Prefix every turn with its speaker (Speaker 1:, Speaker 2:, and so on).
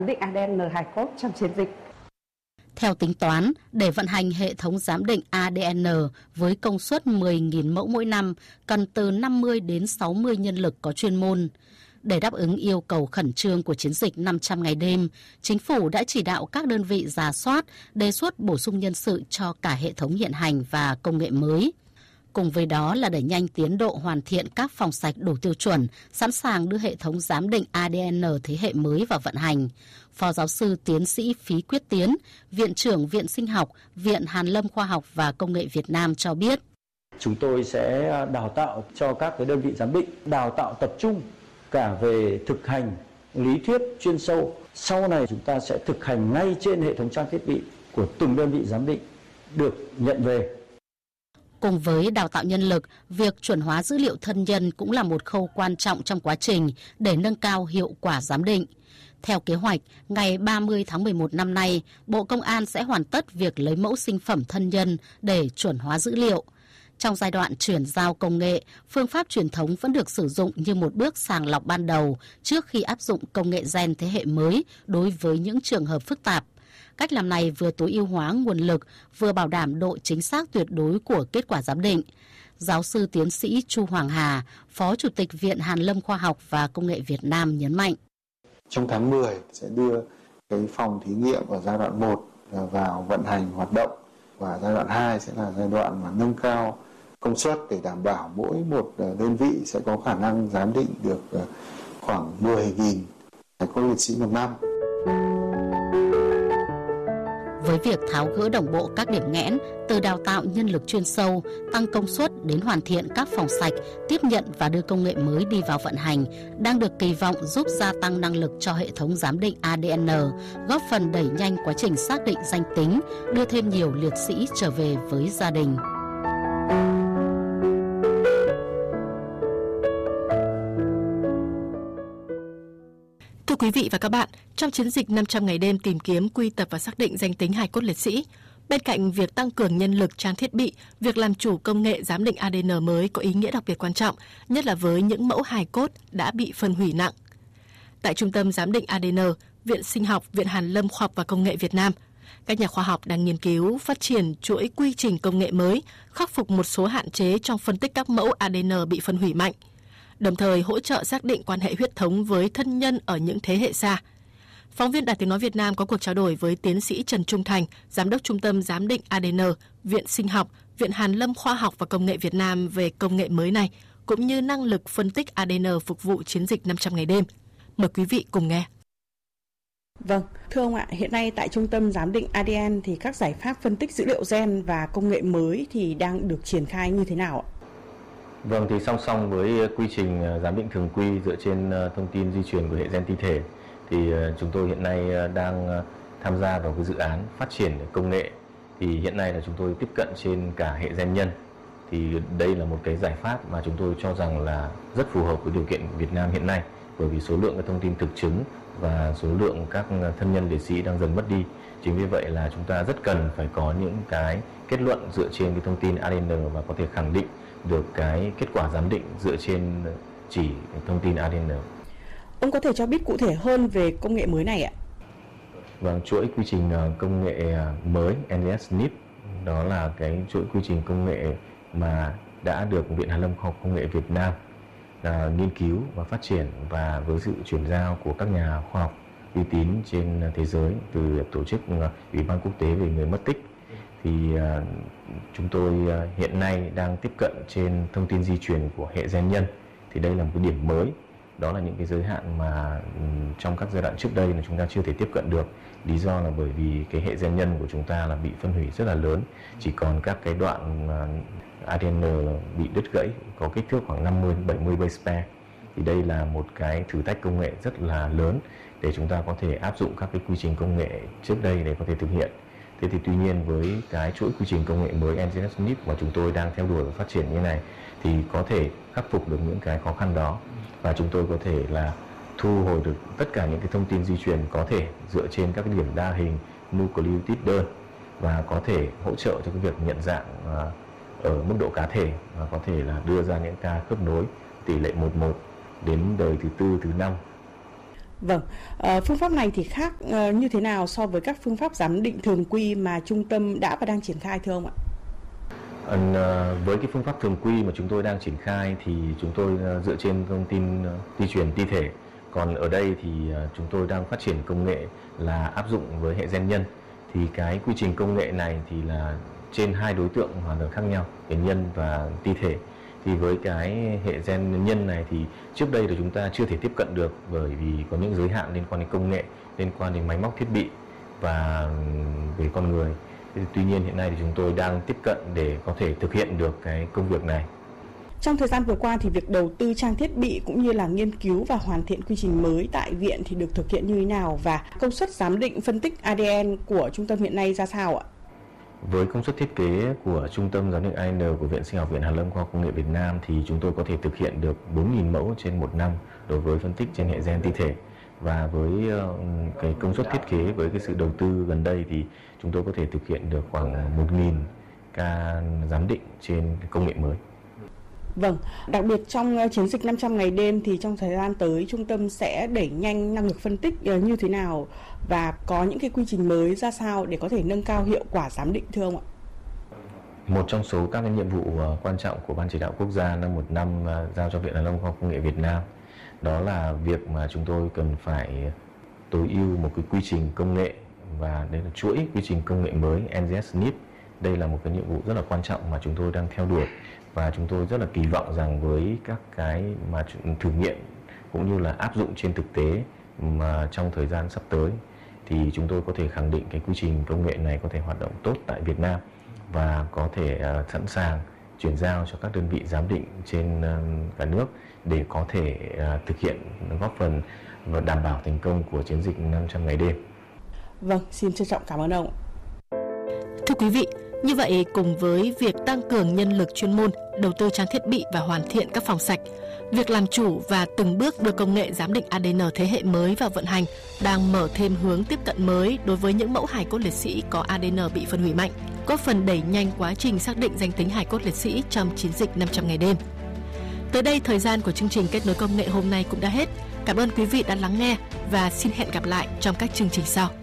Speaker 1: định ADN hài cốt trong chiến dịch.
Speaker 2: Theo tính toán, để vận hành hệ thống giám định ADN với công suất 10.000 mẫu mỗi năm, cần từ 50 đến 60 nhân lực có chuyên môn. Để đáp ứng yêu cầu khẩn trương của chiến dịch 500 ngày đêm, Chính phủ đã chỉ đạo các đơn vị rà soát, đề xuất bổ sung nhân sự cho cả hệ thống hiện hành và công nghệ mới. Cùng với đó là đẩy nhanh tiến độ hoàn thiện các phòng sạch đủ tiêu chuẩn, sẵn sàng đưa hệ thống giám định ADN thế hệ mới vào vận hành. Phó giáo sư tiến sĩ Phí Quyết Tiến, Viện trưởng Viện Sinh học, Viện Hàn lâm Khoa học và Công nghệ Việt Nam cho biết.
Speaker 3: Chúng tôi sẽ đào tạo cho các cái đơn vị giám định, đào tạo tập trung cả về thực hành, lý thuyết chuyên sâu. Sau này chúng ta sẽ thực hành ngay trên hệ thống trang thiết bị của từng đơn vị giám định được nhận về.
Speaker 2: Cùng với đào tạo nhân lực, việc chuẩn hóa dữ liệu thân nhân cũng là một khâu quan trọng trong quá trình để nâng cao hiệu quả giám định. Theo kế hoạch, ngày 30 tháng 11 năm nay, Bộ Công an sẽ hoàn tất việc lấy mẫu sinh phẩm thân nhân để chuẩn hóa dữ liệu. Trong giai đoạn chuyển giao công nghệ, phương pháp truyền thống vẫn được sử dụng như một bước sàng lọc ban đầu trước khi áp dụng công nghệ gen thế hệ mới đối với những trường hợp phức tạp. Cách làm này vừa tối ưu hóa nguồn lực, vừa bảo đảm độ chính xác tuyệt đối của kết quả giám định. Giáo sư tiến sĩ Chu Hoàng Hà, Phó Chủ tịch Viện Hàn lâm Khoa học và Công nghệ Việt Nam nhấn mạnh.
Speaker 4: Trong tháng 10 sẽ đưa cái phòng thí nghiệm ở giai đoạn 1 vào vận hành hoạt động, và giai đoạn 2 sẽ là giai đoạn mà nâng cao công suất để đảm bảo mỗi một đơn vị sẽ có khả năng giám định được khoảng 10.000 hài cốt liệt sĩ một năm.
Speaker 2: Với việc tháo gỡ đồng bộ các điểm nghẽn, từ đào tạo nhân lực chuyên sâu, tăng công suất đến hoàn thiện các phòng sạch, tiếp nhận và đưa công nghệ mới đi vào vận hành, đang được kỳ vọng giúp gia tăng năng lực cho hệ thống giám định ADN, góp phần đẩy nhanh quá trình xác định danh tính, đưa thêm nhiều liệt sĩ trở về với gia đình.
Speaker 5: Thưa quý vị và các bạn, trong chiến dịch 500 ngày đêm tìm kiếm, quy tập và xác định danh tính hài cốt liệt sĩ, bên cạnh việc tăng cường nhân lực, trang thiết bị, việc làm chủ công nghệ giám định ADN mới có ý nghĩa đặc biệt quan trọng, nhất là với những mẫu hài cốt đã bị phân hủy nặng. Tại Trung tâm Giám định ADN, Viện Sinh học, Viện Hàn lâm Khoa học và Công nghệ Việt Nam, các nhà khoa học đang nghiên cứu, phát triển chuỗi quy trình công nghệ mới, khắc phục một số hạn chế trong phân tích các mẫu ADN bị phân hủy mạnh, đồng thời hỗ trợ xác định quan hệ huyết thống với thân nhân ở những thế hệ xa. Phóng viên Đài Tiếng nói Việt Nam có cuộc trao đổi với tiến sĩ Trần Trung Thành, Giám đốc Trung tâm Giám định ADN, Viện Sinh học, Viện Hàn lâm Khoa học và Công nghệ Việt Nam về công nghệ mới này, cũng như năng lực phân tích ADN phục vụ chiến dịch 500 ngày đêm. Mời quý vị cùng nghe.
Speaker 1: Vâng, thưa ông ạ, hiện nay tại Trung tâm Giám định ADN thì các giải pháp phân tích dữ liệu gen và công nghệ mới thì đang được triển khai như thế nào ạ?
Speaker 6: Vâng, thì song song với quy trình giám định thường quy dựa trên thông tin di truyền của hệ gen ti thể, thì chúng tôi hiện nay đang tham gia vào cái dự án phát triển công nghệ. Thì hiện nay là chúng tôi tiếp cận trên cả hệ gen nhân. Thì đây là một cái giải pháp mà chúng tôi cho rằng là rất phù hợp với điều kiện Việt Nam hiện nay, bởi vì số lượng cái thông tin thực chứng và số lượng các thân nhân liệt sĩ đang dần mất đi. Chính vì vậy là chúng ta rất cần phải có những cái kết luận dựa trên cái thông tin ADN và có thể khẳng định được cái kết quả giám định dựa trên chỉ thông tin ADN.
Speaker 1: Ông có thể cho biết cụ thể hơn về công nghệ mới này ạ?
Speaker 6: Vâng, chuỗi quy trình công nghệ mới NGS-NIP, đó là cái chuỗi quy trình công nghệ mà đã được Viện Hàn lâm Khoa học Công nghệ Việt Nam nghiên cứu và phát triển, và với sự chuyển giao của các nhà khoa học uy tín trên thế giới, từ tổ chức Ủy ban quốc tế về người mất tích, thì chúng tôi hiện nay đang tiếp cận trên thông tin di truyền của hệ gen nhân. Thì đây là một cái điểm mới, đó là những cái giới hạn mà trong các giai đoạn trước đây là chúng ta chưa thể tiếp cận được. Lý do là bởi vì cái hệ gen nhân của chúng ta là bị phân hủy rất là lớn, chỉ còn các cái đoạn ADN bị đứt gãy có kích thước khoảng 50-70 base pair. Thì đây là một cái thử thách công nghệ rất là lớn để chúng ta có thể áp dụng các cái quy trình công nghệ trước đây để có thể thực hiện. Thế thì tuy nhiên với cái chuỗi quy trình công nghệ mới NGS-NIP mà chúng tôi đang theo đuổi và phát triển như này, thì có thể khắc phục được những cái khó khăn đó, và chúng tôi có thể là thu hồi được tất cả những cái thông tin di truyền có thể dựa trên các cái điểm đa hình nucleotide đơn, và có thể hỗ trợ cho cái việc nhận dạng ở mức độ cá thể, và có thể là đưa ra những ca khớp nối tỷ lệ 1:1 đến đời thứ 4, thứ 5.
Speaker 1: Vâng, phương pháp này thì khác như thế nào so với các phương pháp giám định thường quy mà trung tâm đã và đang triển khai thưa ông ạ?
Speaker 6: Với cái phương pháp thường quy mà chúng tôi đang triển khai thì chúng tôi dựa trên thông tin di truyền ti thể. Còn ở đây thì chúng tôi đang phát triển công nghệ là áp dụng với hệ gen nhân. Thì cái quy trình công nghệ này thì là trên 2 đối tượng hoàn toàn khác nhau, cái nhân và ti thể. Thì với cái hệ gen nhân này thì trước đây là chúng ta chưa thể tiếp cận được bởi vì có những giới hạn liên quan đến công nghệ, liên quan đến máy móc thiết bị và về con người. Tuy nhiên hiện nay thì chúng tôi đang tiếp cận để có thể thực hiện được cái công việc này.
Speaker 1: Trong thời gian vừa qua thì việc đầu tư trang thiết bị cũng như là nghiên cứu và hoàn thiện quy trình mới tại viện thì được thực hiện như thế nào, và công suất giám định phân tích ADN của trung tâm hiện nay ra sao ạ?
Speaker 6: Với công suất thiết kế của Trung tâm Giám định ADN của Viện Sinh học Viện Hàn Lâm Khoa học Công nghệ Việt Nam thì chúng tôi có thể thực hiện được 4.000 mẫu trên một năm đối với phân tích trên hệ gen ti thể. Và với cái công suất thiết kế với cái sự đầu tư gần đây thì chúng tôi có thể thực hiện được khoảng 1.000 ca giám định trên công nghệ mới.
Speaker 1: Vâng, đặc biệt trong chiến dịch 500 ngày đêm thì trong thời gian tới trung tâm sẽ đẩy nhanh năng lực phân tích như thế nào và có những cái quy trình mới ra sao để có thể nâng cao hiệu quả giám định thưa ông ạ?
Speaker 6: Một trong số các cái nhiệm vụ quan trọng của Ban chỉ đạo quốc gia năm 1 năm giao cho Viện Hàn Lâm Khoa học Công nghệ Việt Nam đó là việc mà chúng tôi cần phải tối ưu một cái quy trình công nghệ, và đây là chuỗi quy trình công nghệ mới NGS-NIPT. Đây là một cái nhiệm vụ rất là quan trọng mà chúng tôi đang theo đuổi, và chúng tôi rất là kỳ vọng rằng với các cái mà thử nghiệm cũng như là áp dụng trên thực tế mà trong thời gian sắp tới thì chúng tôi có thể khẳng định cái quy trình công nghệ này có thể hoạt động tốt tại Việt Nam và có thể sẵn sàng chuyển giao cho các đơn vị giám định trên cả nước để có thể thực hiện góp phần và đảm bảo thành công của chiến dịch 500 ngày đêm.
Speaker 1: Vâng, xin trân trọng cảm ơn ông.
Speaker 5: Thưa quý vị, như vậy cùng với việc tăng cường nhân lực chuyên môn, đầu tư trang thiết bị và hoàn thiện các phòng sạch, việc làm chủ và từng bước đưa công nghệ giám định ADN thế hệ mới vào vận hành đang mở thêm hướng tiếp cận mới đối với những mẫu hài cốt liệt sĩ có ADN bị phân hủy mạnh, góp phần đẩy nhanh quá trình xác định danh tính hài cốt liệt sĩ trong chiến dịch 500 ngày đêm. Tới đây, thời gian của chương trình Kết nối công nghệ hôm nay cũng đã hết. Cảm ơn quý vị đã lắng nghe và xin hẹn gặp lại trong các chương trình sau.